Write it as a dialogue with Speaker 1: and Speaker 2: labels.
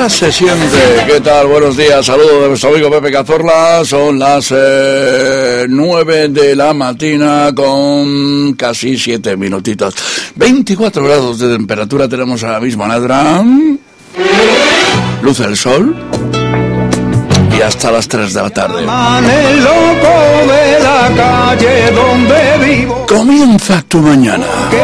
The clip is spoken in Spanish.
Speaker 1: ahora se siente. ¿Qué tal? Buenos días, saludos de nuestro amigo Pepe Cazorla. Son las 9 de la mañana con casi 7 minutitos. 24 grados de temperatura tenemos ahora mismo en Adra. Luce el sol. Y hasta las 3 de la tarde. Comienza tu mañana.